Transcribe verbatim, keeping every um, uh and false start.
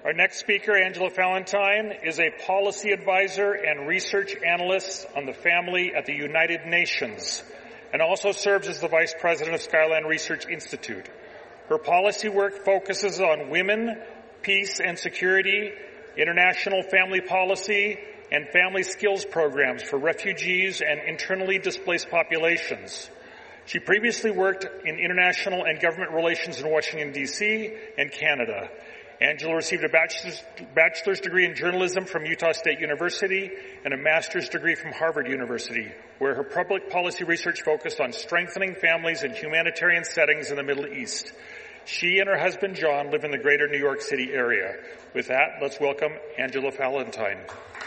Our next speaker, Angela Valentine, is a policy advisor and research analyst on the family at the United Nations and also serves as the vice president of Skyline Research Institute. Her policy work focuses on women, peace and security, international family policy, and family skills programs for refugees and internally displaced populations. She previously worked in international and government relations in Washington, D C and Canada. Angela received a bachelor's, bachelor's degree in journalism from Utah State University and a master's degree from Harvard University, where her public policy research focused on strengthening families in humanitarian settings in the Middle East. She and her husband, John, live in the greater New York City area. With that, let's welcome Angela Valentine.